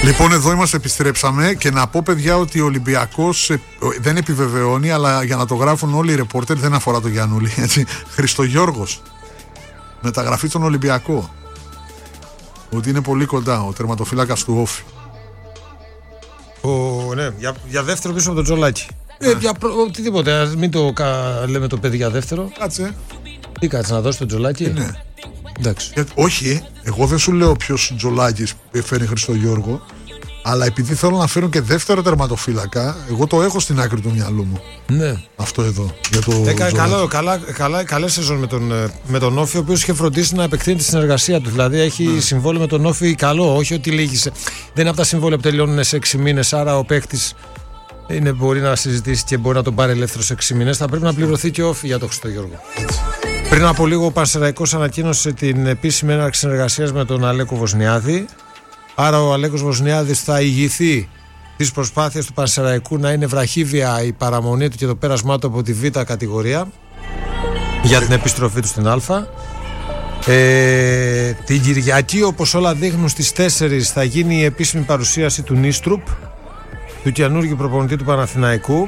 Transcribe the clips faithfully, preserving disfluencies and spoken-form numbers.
Λοιπόν, εδώ είμαστε, επιστρέψαμε και να πω, παιδιά, ότι ο Ολυμπιακός ε, δεν επιβεβαιώνει, αλλά για να το γράφουν όλοι οι ρεπόρτερ, δεν αφορά το Γιαννούλη, έτσι. Χριστογιώργος, μεταγραφή στον Ολυμπιακό, ότι είναι πολύ κοντά, ο τερματοφύλακας του Όφη. Ο, ναι, για, για δεύτερο πίσω από τον Τζολάκη. Ε, ε, για προ, οτιδήποτε, ας μην το κα, λέμε το παιδί για δεύτερο. Κάτσε. Τι κάτσε, να δώσει τον Τζολάκη. Ε, ναι. Εντάξει. Για, όχι, εγώ δεν σου λέω ποιος Τζολάκης φέρνει Χριστογιώργο, αλλά επειδή θέλω να φέρουν και δεύτερο τερματοφύλακα, εγώ το έχω στην άκρη του μυαλού μου. Ναι. Αυτό εδώ. Για το Έκανε καλά, καλά, καλά, καλές σεζόν με τον, με τον Όφη, ο οποίος είχε φροντίσει να επεκτείνει τη συνεργασία του. Δηλαδή έχει ναι. συμβόλαιο με τον Όφη καλό, όχι ότι λύγησε. Δεν είναι από τα συμβόλαια που τελειώνουν σε έξι μήνες, άρα ο παίκτης είναι, μπορεί να συζητήσει και μπορεί να τον πάρει ελεύθερο σε έξι μήνες. Θα πρέπει να πληρωθεί και ο Όφη για τον Χριστογιώργο. Πριν από λίγο ο Πανσεραϊκός ανακοίνωσε την επίσημη έναρξη συνεργασίας με τον Αλέκο Βοσνιάδη. Άρα ο Αλέκος Βοσνιάδης θα ηγηθεί τις προσπάθειες του Πανσεραϊκού να είναι βραχύβια η παραμονή του και το πέρασμά του από τη Β κατηγορία για την επιστροφή του στην Α. Ε, την Κυριακή, όπως όλα δείχνουν, στις τέσσερις θα γίνει η επίσημη παρουσίαση του Νίστρουπ, του καινούργιου προπονητή του Παναθηναϊκού.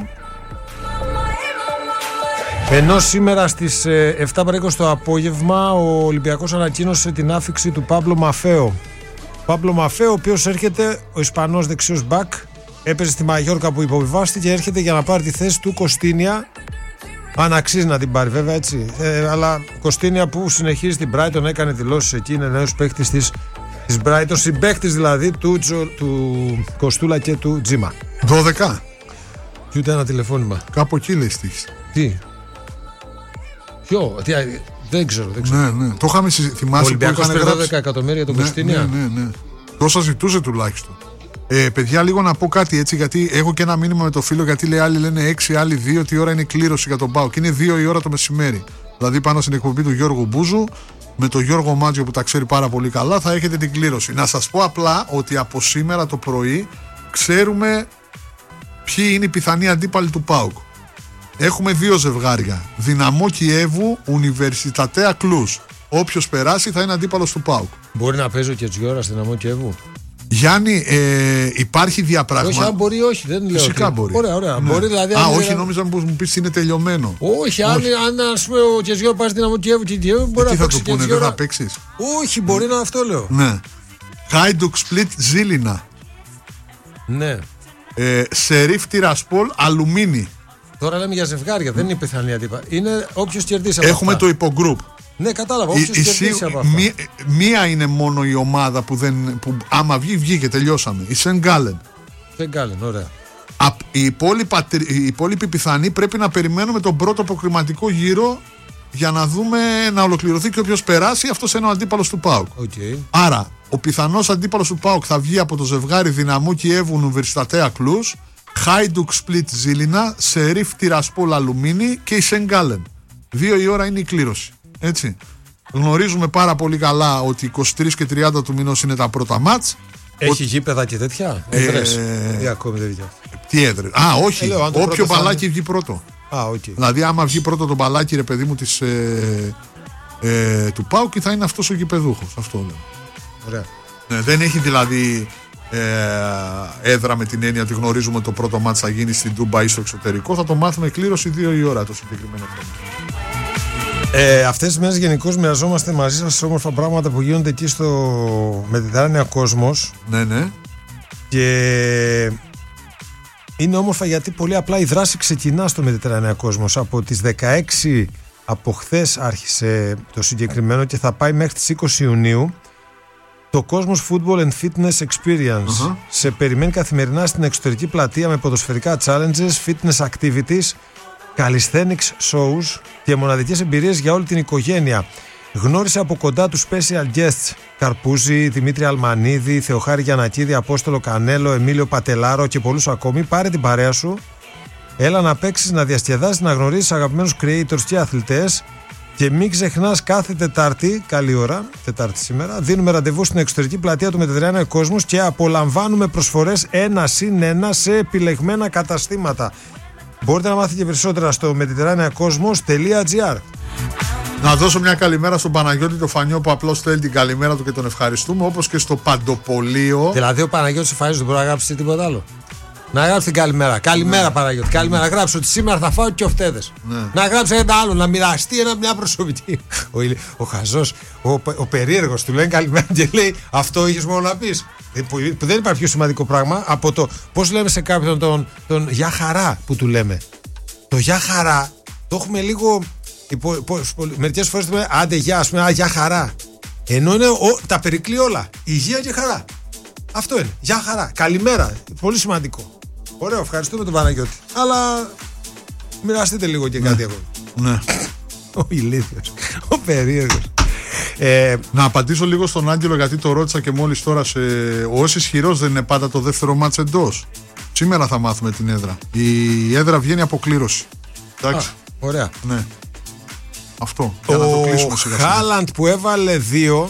Ενώ σήμερα στις εφτά παρά είκοσι το απόγευμα ο Ολυμπιακός ανακοίνωσε την άφιξη του Πάμπλο Μαφέο. Πάμπλο Μαφέο, ο οποίος έρχεται, ο Ισπανός δεξιός μπακ, έπαιζε στη Μαγιόρκα που υποβιβάστηκε και έρχεται για να πάρει τη θέση του Κωστίνια. Αν αξίζει να την πάρει, βέβαια, έτσι. Ε, αλλά Κωστίνια που συνεχίζει την Brighton, έκανε δηλώσεις εκεί, είναι νέος παίκτης της, της Brighton, συμπαίκτης δηλαδή του, του Κοστούλα και του Τζίμα. δώδεκα. Και ούτε ένα τηλεφώνημα. Κάπου εκεί λέει στοίχης. Τι. Ποιο, τι, δεν ξέρω, δεν ξέρω. Ναι, ναι. Το είχαμε θυμάσει. Ο Ολυμπιακός πήρε δώδεκα εκατομμύρια για τον ναι, Κωστίνια. Ναι, ναι, ναι. Τόσα ζητούσε τουλάχιστον. Ε, παιδιά, λίγο να πω κάτι έτσι, γιατί έχω και ένα μήνυμα με το φίλο. Γιατί λέει, άλλοι λένε έξι, άλλοι δύο. Τι ώρα είναι η κλήρωση για τον ΠΑΟΚ? Είναι δύο η ώρα το μεσημέρι. Δηλαδή, πάνω στην εκπομπή του Γιώργου Μπούζου, με τον Γιώργο Μάτζιο που τα ξέρει πάρα πολύ καλά, θα έχετε την κλήρωση. Να σας πω απλά ότι από σήμερα το πρωί ξέρουμε ποιοι είναι οι πιθανοί αντίπαλοι του ΠΑΟΚ. Έχουμε δύο ζευγάρια. Δυναμό Κιέβου, Ουνιβερσιτατέα Κλούς. Όποιος περάσει θα είναι αντίπαλος του ΠΑΟΚ. Μπορεί να παίζει ο Κετζιόρα στη Δυναμό Κιέβου. Γιάννη, ε, υπάρχει διαπράγμα. Όχι, αν μπορεί, όχι, δεν λέω. Φυσικά ότι... μπορεί. Ωραία, ωραία. Ναι. Μπορεί, δηλαδή, Α, όχι, δηλαδή... νόμιζα που μου πεις είναι τελειωμένο. Όχι, αν, αν ας πούμε ο Κετζιόρα πάει στη Δυναμό Κιέβου και Κιέβου, μπορεί ε, να παίξει. Τι θα του πούνε, δεν θα παίξεις? Όχι, μπορεί να αυτό λέω. Ναι. Χάιντουκ Σπλίτ Ζήλινα. Ναι. Ε, Σερίφ Τιρασπόλ Αλουμίνι. Τώρα λέμε για ζευγάρια, δεν είναι πιθανή αντίπα. Είναι όποιος κερδίσει από Έχουμε αυτά. το υπογκρουπ. Ναι, κατάλαβα. Όποιος κερδίσει από αυτά. Μία, μία είναι μόνο η ομάδα που, δεν, που άμα βγει, βγήκε, τελειώσαμε. Η Σεν Γκάλεν. Σεν Γκάλεν, ωραία. Α, οι, υπόλοιπα, οι υπόλοιποι πιθανοί πρέπει να περιμένουμε τον πρώτο προκριματικό γύρο για να δούμε να ολοκληρωθεί και όποιος περάσει, αυτός είναι ο αντίπαλος του ΠΑΟΚ. Okay. Άρα, ο πιθανός αντίπαλος του ΠΑΟΚ θα βγει από το ζευγάρι Δυναμό Κιέβου Ουνιβερσιτατέα Κλούς, Χάιντουκ Σπλίτ Ζήλινα, Σερίφ Τιρασπόλ Αλουμίνι και η Σεν Γκάλεν. Δύο η ώρα είναι η κλήρωση. Έτσι. Γνωρίζουμε πάρα πολύ καλά ότι είκοσι τρεις και τριάντα του μηνός είναι τα πρώτα μάτς. Έχει ο... γήπεδα και τέτοια. Έδρες. Ε... Τι ακόμη δεν βγαίνει. Τι έδρες? Α, όχι. Ε, λέω, όποιο μπαλάκι βγει πρώτο. Α, okay. Δηλαδή, άμα βγει πρώτο το μπαλάκι, ρε παιδί μου, της, ε, ε, του ΠΑΟΚ, θα είναι αυτός ο γηπεδούχος. Αυτό λέω. Ωραία. Ναι, δεν έχει δηλαδή ε, έδρα με την έννοια ότι γνωρίζουμε ότι το πρώτο μάτς θα γίνει στην Ντούμπα ή στο εξωτερικό. Θα το μάθουμε κλήρωση δύο η ώρα το συγκεκριμένο θέμα. Ε, αυτές τις μέρες γενικώς μοιραζόμαστε μαζί σας όμορφα πράγματα που γίνονται εκεί στο Mediterranean Cosmos. Ναι, ναι. Και είναι όμορφα γιατί πολύ απλά η δράση ξεκινά στο Mediterranean Cosmos. Από τις δεκαέξι, από χθες άρχισε το συγκεκριμένο και θα πάει μέχρι τις είκοσι Ιουνίου. Το Cosmos Football and Fitness Experience uh-huh. σε περιμένει καθημερινά στην εξωτερική πλατεία με ποδοσφαιρικά challenges, fitness activities, calisthenics shows και μοναδικές εμπειρίες για όλη την οικογένεια. Γνώρισε από κοντά τους special guests Καρπούζη, Δημήτρη Αλμανίδη, Θεοχάρη Γιαννακίδη, Απόστολο Κανέλο, Εμίλιο Πατελάρο και πολλούς ακόμη. Πάρε την παρέα σου, έλα να παίξεις, να διασκεδάσεις, να γνωρίσεις αγαπημένους creators και αθλητές. Και μην ξεχνάς, κάθε Τετάρτη, καλή ώρα, Τετάρτη σήμερα, δίνουμε ραντεβού στην εξωτερική πλατεία του Mediterranean Cosmos και απολαμβάνουμε προσφορές ένα συν ένα σε επιλεγμένα καταστήματα. Μπορείτε να μάθετε και περισσότερα στο mediterranean cosmos τελεία gr. Να δώσω μια καλημέρα στον Παναγιώτη το Φανιό που απλώς θέλει την καλημέρα του και τον ευχαριστούμε. Όπως και στο Παντοπολείο. Δηλαδή ο Παναγιώτης εμφανίζει, δεν μπορεί να γράψει τίποτα άλλο. Να γράψει την καλημέρα. Καλημέρα, ναι. Παναγιώτη. Καλημέρα. Να γράψει ότι σήμερα θα φάω και οφτέδες. Ναι. Να γράψει ένα άλλο, να μοιραστεί ένα, μια προσωπική. Ο, ο χαζός, ο, ο περίεργος του λένε καλημέρα και λέει αυτό είχες μόνο να πεις. Που, που δεν υπάρχει πιο σημαντικό πράγμα από το πώς λέμε σε κάποιον τον, τον για χαρά που του λέμε. Το για χαρά το έχουμε λίγο. Μερικές φορές λέμε άντε γεια, ας πούμε, α, για χαρά. Ενώ είναι ο, τα περικλεί όλα. Υγεία και χαρά. Αυτό είναι. Γεια χαρά. Καλημέρα. Πολύ σημαντικό. Ωραίο, ευχαριστούμε τον Παναγιώτη. Αλλά μοιραστείτε λίγο και ναι. κάτι ακόμα. Ναι. Ο ηλίθιος. Ο περίεργος. Ε, να απαντήσω λίγο στον Άγγελο γιατί το ρώτησα και μόλις τώρα. Σε... Ο ως ισχυρός δεν είναι πάντα το δεύτερο μάτς εντός. Σήμερα θα μάθουμε την έδρα. Η έδρα βγαίνει από κλήρωση. Εντάξει. Α, ωραία. Ναι. Αυτό. Για να το κλείσουμε σιγά σιγά. Ο Χάλαντ που έβαλε δύο.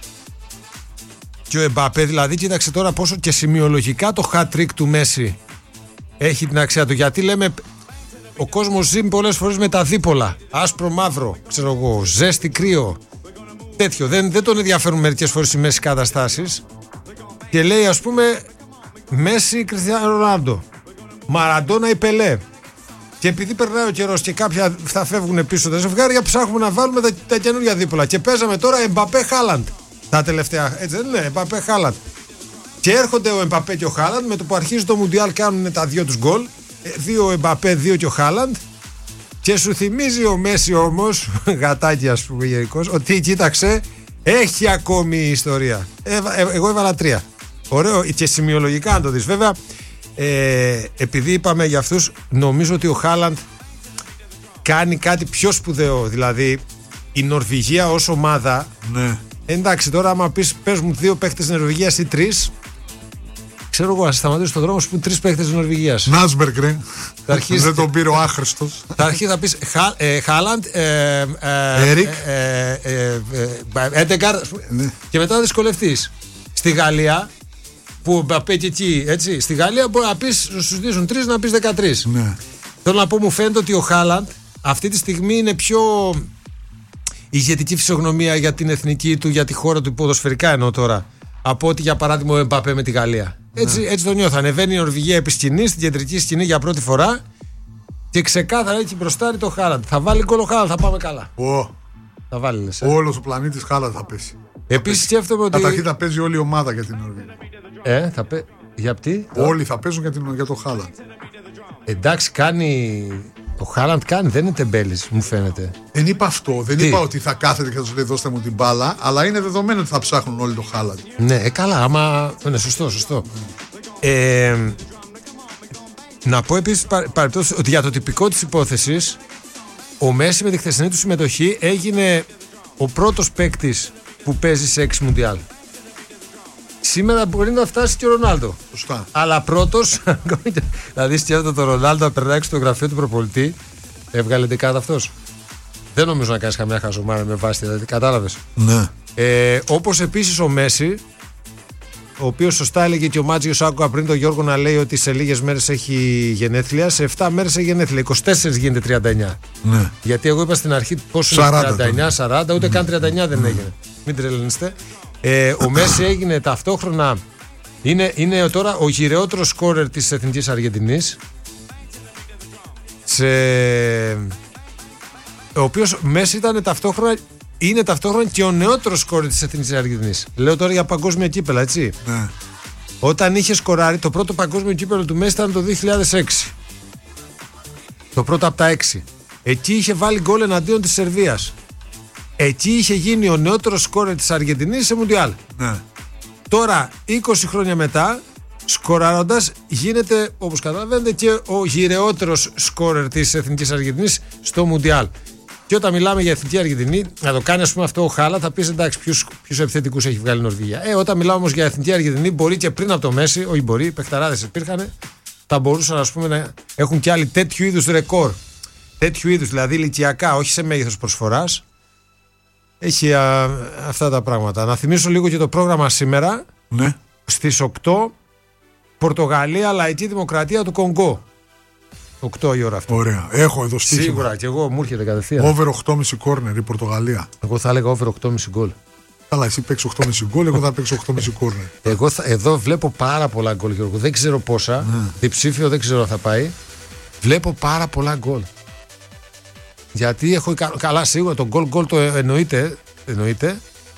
Και ο Εμπαπέ, δηλαδή, κοίταξε τώρα πόσο και σημειολογικά το hat-trick του Μέση έχει την αξία του. Γιατί λέμε, ο κόσμος ζει πολλές φορές με τα δίπολα. Άσπρο, μαύρο, ξέρω εγώ, ζέστη, κρύο. Τέτοιο. Δεν, δεν τον ενδιαφέρουν μερικές φορές οι Μέση καταστάσεις. Και λέει, ας πούμε, Μέση, Κριστιάνο Ρονάλντο, Μαραντόνα ή Πελέ. Και επειδή περνάει ο καιρός και κάποια θα φεύγουν πίσω τα ζευγάρια, ψάχνουμε να βάλουμε τα, τα καινούργια δίπολα. Και παίζαμε τώρα Εμπαπέ Χάλαντ. Τα τελευταία, έτσι δεν είναι, Εμπαπέ Χάλαντ. Και έρχονται ο Εμπαπέ και ο Χάλαντ, με το που αρχίζει το Μουντιάλ κάνουν τα δύο τους γκολ. Δύο Εμπαπέ, δύο και ο Χάλαντ. Και σου θυμίζει ο Μέση όμως, γατάκι ας πούμε γενικώς, ότι κοίταξε, έχει ακόμη ιστορία. Ε, ε, εγώ έβαλα τρία. Ωραίο και σημειολογικά αν το δεις. Βέβαια, ε, επειδή είπαμε για αυτούς, νομίζω ότι ο Χάλαντ κάνει κάτι πιο σπουδαίο. Δηλαδή, η Νορβηγία ως ομάδα. Ναι. Εντάξει, τώρα άμα πεις πες μου δύο παίχτες της Νορβηγίας ή τρεις, ξέρω εγώ, ας σταματήσω στον δρόμο σου που τρεις παίχτες της Νορβηγίας. Νάσμπεργκ, ρε. Δεν τον πήρε ο άχρηστος. Θα αρχίσει θα πεις Χάλαντ, Έρικ, Έντεγκαρ και μετά θα δυσκολευτείς. Στη Γαλλία, που πάει και εκεί, έτσι, στη Γαλλία μπορεί να πεις, σου δίνουν τρεις να πεις δεκατρείς. Ναι. Θέλω να πω, μου φαίνεται ότι ο Χάλαντ αυτή τη στιγμή είναι πιο ηγετική φυσιογνωμία για την εθνική του, για τη χώρα του, ποδοσφαιρικά εννοώ τώρα, από ότι για παράδειγμα ο Εμπαπέ με τη Γαλλία. Έτσι, ναι. Έτσι το νιώθω. Ανεβαίνει η Νορβηγία επί σκηνή, στην κεντρική σκηνή για πρώτη φορά και ξεκάθαρα έχει μπροστά το Χάλαντ. Θα βάλει γκολ ο Χάλαντ, θα πάμε καλά. Oh. Θα βάλει, λες, ε. Όλος ο πλανήτης Χάλαντ θα πέσει. Επίσης σκέφτομαι ότι. Καταρχήν θα παίζει όλη η ομάδα για την Νορβηγία. Ε, θα πέ... Για τι? Όλοι θα παίζουν για, την... για το Χάλαντ. Εντάξει, κάνει. Ο Χάλαντ κάνει, δεν είναι τεμπέλης, μου φαίνεται. Δεν είπα αυτό. Δεν Τι? είπα ότι θα κάθεται και θα σου λέει δώστε μου την μπάλα, αλλά είναι δεδομένο ότι θα ψάχνουν όλοι το Χάλαντ. Ναι, ε, καλά, άμα. Ναι, σωστό, σωστό. Ε, να πω επίσης παρεπτώσεις ότι για το τυπικό της υπόθεσης, ο Μέση με τη χθεσινή του συμμετοχή έγινε ο πρώτος παίκτης που παίζει σε έξι Μουντιάλ. Σήμερα μπορεί να φτάσει και ο Ρονάλντο. Σωστά. Αλλά πρώτος, δηλαδή σκέφτεται το Ρονάλντο να περνάει στο γραφείο του προπολιτή, έβγαλε δεκάδα αυτός. Δεν νομίζω να κάνεις καμιά χαζομάρα με βάση, δηλαδή, κατάλαβες. Ναι. Ε, όπως επίσης ο Μέση, ο οποίος σωστά έλεγε και ο Μάτζιος, άκουγα πριν τον Γιώργο να λέει ότι σε λίγες μέρες έχει γενέθλια, σε επτά μέρες έχει γενέθλια, είκοσι τέσσερα γίνεται τριάντα εννιά. Ναι. Γιατί εγώ είπα στην αρχή πόσο είναι τριάντα εννιά σαράντα, ούτε mm. καν τριάντα εννιά δεν mm. έγινε. Μην τρελαίνεστε. Ε, ο Μέση έγινε ταυτόχρονα, είναι, είναι τώρα ο γυρεότερος σκόρερ της Εθνικής Αργεντινής, σε... ο οποίος Μέση ήταν ταυτόχρονα, είναι ταυτόχρονα και ο νεότερος σκόρερ της Εθνικής Αργεντινής. Λέω τώρα για παγκόσμια κύπελα, έτσι. Ναι. Όταν είχε σκοράρει, το πρώτο παγκόσμιο κύπελο του Μέση ήταν το δύο χιλιάδες έξι. Το πρώτο από τα έξι. Εκεί είχε βάλει γκολ εναντίον της Σερβίας. Εκεί είχε γίνει ο νεότερος σκόρερ της Αργεντινής σε Μουντιάλ. Ναι. Τώρα, είκοσι χρόνια μετά, σκοράροντας, γίνεται, όπως καταλαβαίνετε, και ο γυρεότερος σκόρερ της Εθνικής Αργεντινής στο Μουντιάλ. Και όταν μιλάμε για Εθνική Αργεντινή, να το κάνει, ας πούμε, αυτό ο Χάλα, θα πεις εντάξει, ποιους, ποιους επιθετικούς έχει βγάλει η Νορβηγία. Ε, όταν μιλάμε όμως για Εθνική Αργεντινή, μπορεί και πριν από το Μέση, όχι μπορεί, οι παιχταράδες υπήρχαν, θα μπορούσαν, ας πούμε, να έχουν και άλλοι τέτοιου είδους ρεκόρ. Τέτοιου είδους, δηλαδή ηλικιακά, όχι σε μέγεθος προσφοράς. Έχει α, αυτά τα πράγματα. Να θυμίσω λίγο και το πρόγραμμα σήμερα. Ναι. Στις οκτώ, Πορτογαλία, Λαϊκή Δημοκρατία του Κονγκό. οκτώ η ώρα αυτή. Ωραία. Έχω εδώ στοίχημα. Σίγουρα και εγώ μου έρχεται κατευθείαν. Over οκτώ κόμμα πέντε κόρνερ η Πορτογαλία. Εγώ θα έλεγα over οκτώ κόμμα πέντε γκολ. Καλά, εσύ παίξει οκτώ κόμμα πέντε γκολ, εγώ θα παίξω οκτώ κόμμα πέντε κόρνερ. Εγώ θα, εδώ βλέπω πάρα πολλά γκολ, Γιώργο. Δεν ξέρω πόσα. Ναι. Διψήφιο δεν ξέρω αν θα πάει. Βλέπω πάρα πολλά γκολ. Γιατί έχω. Καλά, σίγουρα το γκολ γκολ το εννοείται. εννοείται.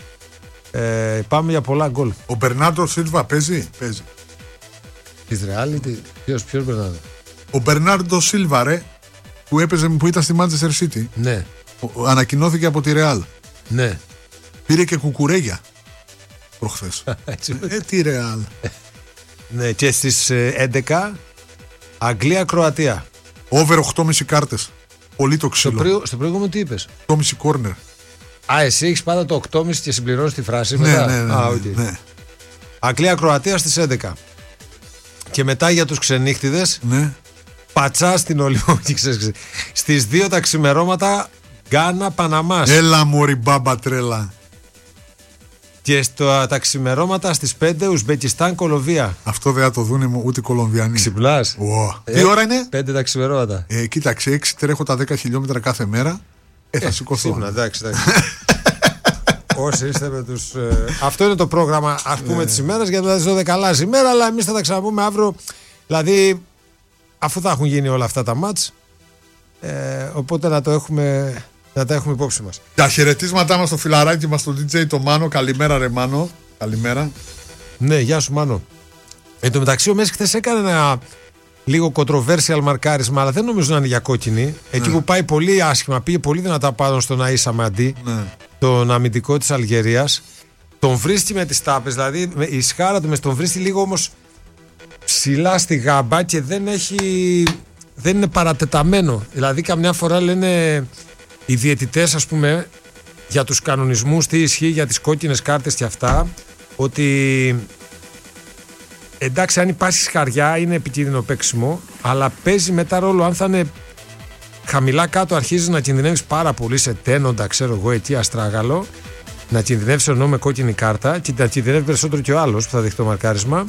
Ε, πάμε για πολλά γκολ. Ο Μπερνάρντο Σίλβα παίζει. παίζει. Τη reality. Ποιο ποιος Μπερνάρντο. Ο Μπερνάρντο Σίλβα, ρε, που έπαιζε, που ήταν στη Manchester City. Ναι. Ο, ανακοινώθηκε από τη Real. Ναι. Πήρε και κουκουρέγια προχθές. ε, τι Real. Ναι, και στις έντεκα Αγγλία-Κροατία. Over οκτώ κόμμα πέντε κάρτες. Πολύ το ξύλο. Στο, πρι... στο προηγούμενο τι είπες? οκτώ κόμμα πέντε κόρνερ. Α, εσύ έχεις πάντα το οκτώ κόμμα πέντε και συμπληρώνεις τη φράση ναι, μετά. Ναι, ναι, Α, ναι, okay. ναι. Αγγλία-Κροατία στις έντεκα. Και μετά για τους ξενύχτιδες, ναι. πατσά στην Ολυμπιακή. Στις δύο τα ξημερώματα Γκάνα Παναμάς. Έλα μωρή μπάμπα τρέλα. Και στο, τα ξημερώματα στις πέντε Ουσμπεκιστάν Κολομβία. Αυτό δεν θα το δουν ούτε οι Κολομβιανοί. Ξυπνάς. Oh. Ε, Τι ώρα είναι? πέντε τα ξημερώματα. Ε, κοίταξε, έξι τρέχω τα δέκα χιλιόμετρα κάθε μέρα. Ε, θα ε, σηκωθώ. Ξύπνα, εντάξει, εντάξει. Όσοι είστε με τους... Ε, αυτό είναι το πρόγραμμα, ας πούμε, yeah. της ημέρας, γιατί θα δώδεκα αλλάζει η μέρα, αλλά εμείς θα τα ξαναπούμε αύριο. Δηλαδή, αφού θα έχουν γίνει όλα αυτά τα μάτς, ε, οπότε να το έχουμε... Να τα έχουμε υπόψη μας. Τα χαιρετίσματά μας στο φιλαράκι μας, στον ντι τζέι το Μάνο. Καλημέρα ρε Μάνο. Καλημέρα. Ναι, γεια σου Μάνο. Εν τω μεταξύ ο Μέση χθες έκανε ένα λίγο controversial μαρκάρισμα, αλλά δεν νομίζω να είναι για κόκκινη. Εκεί ναι. που πάει πολύ άσχημα, πήγε πολύ δυνατά πάνω στον Αΐσα Μαντί, ναι. τον αμυντικό της Αλγερίας. Τον βρίσκει με τις τάπες, δηλαδή η σχάρα του με τον βρίσκει λίγο όμως ψηλά στη γάμπα και δεν έχει... δεν είναι παρατεταμένο. Δηλαδή καμιά φορά λένε... Οι διαιτητές, ας πούμε, για τους κανονισμούς, τι ισχύει για τις κόκκινες κάρτες και αυτά, ότι εντάξει, αν υπάρχει σχαριά είναι επικίνδυνο παίξιμο, αλλά παίζει μετά ρόλο αν θα είναι χαμηλά κάτω, αρχίζει να κινδυνεύεις πάρα πολύ σε τένοντα, ξέρω εγώ, εκεί αστράγαλο, να κινδυνεύεις ενώ με κόκκινη κάρτα και να κινδυνεύει περισσότερο και ο άλλος που θα δεχτεί το μαρκάρισμα.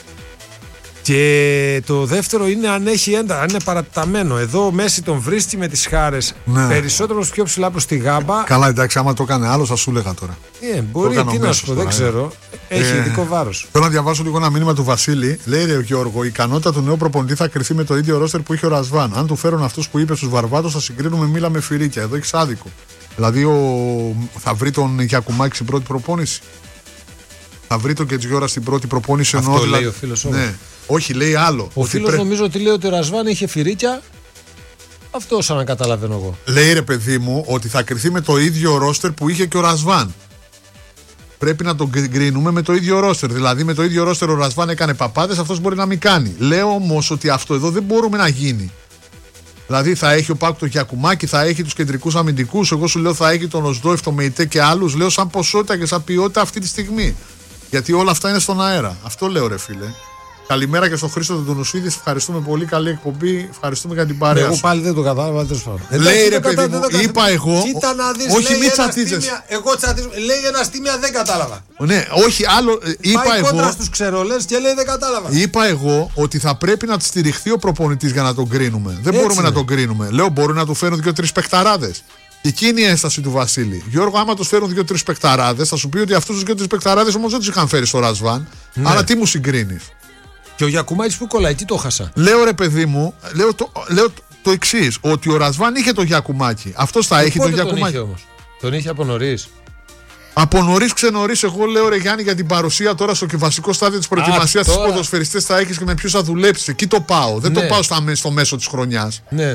Και το δεύτερο είναι αν έχει ένταση, αν είναι παρατεταμένο. Εδώ ο Μέση τον βρίσκει με τις χάρες ναι. περισσότερο πιο ψηλά προς τη γάμπα. Καλά, εντάξει, άμα το έκανε άλλο, θα σου έλεγα τώρα. Ε, μπορεί, τι να σου πω, δεν ξέρω. Έχει ε, ειδικό βάρος. Θέλω να διαβάσω λίγο ένα μήνυμα του Βασίλη. Λέει ρε ο Γιώργο, η ικανότητα του νέου προπονητή θα κρυφθεί με το ίδιο ρόστερ που είχε ο Ρασβάν. Αν του φέρουν αυτούς που είπε στους Βαρβάτους, θα συγκρίνουμε μήλα με φυρίκια. Εδώ έχει άδικο. Δηλαδή ο... θα βρει τον Γιακουμάκη στην πρώτη προπόνηση. Θα βρει τον Κετζιόρα στην πρώτη προπόνηση. Αυτό ενώ, λέει δηλαδή... ο φίλος ναι. Όχι, λέει άλλο. Ο φίλος πρέ... νομίζω ότι λέει ότι ο Ρασβάν είχε φυρίκια. Αυτό σαν να καταλαβαίνω εγώ. Λέει ρε παιδί μου ότι θα κρυθεί με το ίδιο ρόστερ που είχε και ο Ρασβάν. Πρέπει να τον κρίνουμε με το ίδιο ρόστερ. Δηλαδή με το ίδιο ρόστερ ο Ρασβάν έκανε παπάδες, αυτός μπορεί να μην κάνει. Λέω όμως ότι αυτό εδώ δεν μπορούμε να γίνει. Δηλαδή θα έχει ο Πάκου το Γιακουμάκη, θα έχει τους κεντρικούς αμυντικούς. Εγώ σου λέω θα έχει τον Οσδόεφ, τον Μεϊτέ και άλλους. Λέω σαν ποσότητα και σαν ποιότητα αυτή τη στιγμή. Γιατί όλα αυτά είναι στον αέρα. Αυτό λέω ρε φίλε. Καλημέρα και στον Χρήστο τον Τονουσίδη. Ευχαριστούμε πολύ. Καλή εκπομπή. Ευχαριστούμε για την παρέα. Εγώ πάλι δεν το κατάλαβα. Λέει ρε παιδί μου, είπα εγώ. Κοίτα να δεις, όχι, μην τσατίζεσαι. Εγώ τσατίζω. Λέει ένα τίμια, δεν κατάλαβα. Ναι, όχι, άλλο. Είπα πάει εγώ. Κόντρα στους ξερολές και λέει δεν κατάλαβα. Είπα εγώ ότι θα πρέπει να στηριχθεί ο προπονητής για να τον κρίνουμε. Δεν έτσι μπορούμε είναι. να τον κρίνουμε. Λέω μπορούν να του φέρουν δύο-τρεις παιχταράδες. Εκείνη η ένσταση του Βασίλη. Γιώργο, άμα του φέρουν δύο-τρεις παιχταράδες, θα σου πει ότι αυτούς τους δύο-τρεις παιχταράδες όμως δεν τους είχαν φέρει στο Ρασβάν. Ναι. Αλλά τι μου συγκρίνεις. Και ο Γιακουμάκης που κολλάει, τι το χάσα. Λέω ρε παιδί μου, λέω το, λέω το εξής, ότι ο Ρασβάν είχε το Γιακουμάκη. Αυτός θα έχει το Γιακουμάκη. Τον είχε όμως. Τον είχε από νωρίς. Από νωρίς ξενωρίς, εγώ λέω ρε Γιάννη για την παρουσία τώρα στο βασικό στάδιο της προετοιμασίας της ποδοσφαιριστές θα έχεις και με ποιους θα δουλέψεις. Εκεί το πάω. Δεν ναι. το πάω στα, στο μέσο της χρονιάς. Ναι.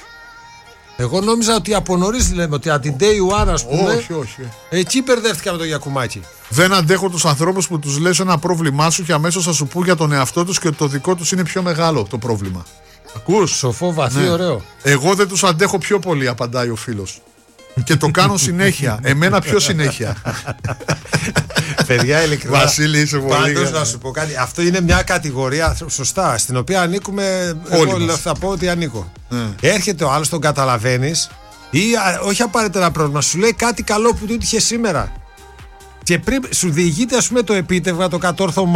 Εγώ νόμιζα ότι από νωρίς λέμε ότι από την day one, ας πούμε. Όχι, όχι. Εκεί μπερδεύτηκα με το Γιακουμάκη. Δεν αντέχω τους ανθρώπους που τους λες ένα πρόβλημά σου και αμέσως θα σου πούν για τον εαυτό τους και ότι το δικό τους είναι πιο μεγάλο το πρόβλημα. Ακούς? Σοφό, βαθύ, ναι. ωραίο. Εγώ δεν τους αντέχω πιο πολύ, απαντάει ο φίλος. Και το κάνω συνέχεια. Εμένα πιο συνέχεια. Παιδιά, ειλικρινά. Βασίλη, είσαι πολύ. Πάντως να σου πω κάτι. Αυτό είναι μια κατηγορία σωστά στην οποία ανήκουμε. Όλοι εγώ θα πω ότι ανήκω. Ναι. Έρχεται ο άλλος, τον καταλαβαίνεις ή α, όχι απαραίτητα ένα πρόβλημα. Σου λέει κάτι καλό που του είχε σήμερα. Και πριν σου διηγείται, ας πούμε, το επίτευγμα, το κατόρθωμα.